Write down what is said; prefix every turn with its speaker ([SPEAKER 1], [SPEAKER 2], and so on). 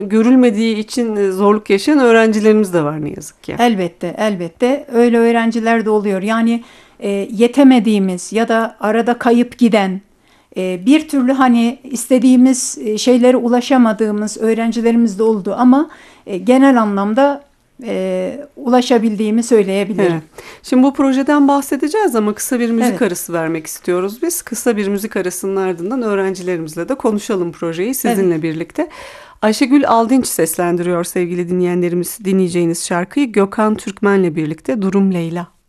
[SPEAKER 1] Görülmediği için zorluk yaşayan öğrencilerimiz de var ne yazık ki.
[SPEAKER 2] Elbette, elbette öyle öğrenciler de oluyor. Yani yetemediğimiz ya da arada kayıp giden, bir türlü hani istediğimiz şeylere ulaşamadığımız öğrencilerimiz de oldu ama genel anlamda ulaşabildiğimi söyleyebilirim.
[SPEAKER 1] Evet. Şimdi bu projeden bahsedeceğiz ama kısa bir müzik
[SPEAKER 2] Evet,
[SPEAKER 1] arası vermek istiyoruz biz. Kısa bir müzik arasının ardından öğrencilerimizle de konuşalım projeyi
[SPEAKER 2] evet.
[SPEAKER 1] sizinle birlikte. Ayşegül Aldinç seslendiriyor sevgili dinleyenlerimiz, dinleyeceğiniz şarkıyı Gökhan Türkmen'le birlikte Durum Leyla.